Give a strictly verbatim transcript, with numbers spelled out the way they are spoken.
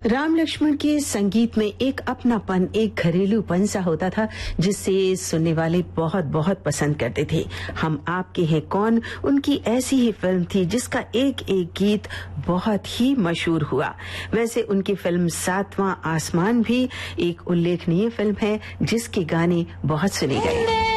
राम लक्ष्मण के संगीत में एक अपनापन, एक घरेलूपन सा होता था जिससे सुनने वाले बहुत बहुत पसंद करते थे। हम आपके हैं कौन उनकी ऐसी ही फिल्म थी जिसका एक एक गीत बहुत ही मशहूर हुआ। वैसे उनकी फिल्म सातवां आसमान भी एक उल्लेखनीय फिल्म है जिसके गाने बहुत सुने गए।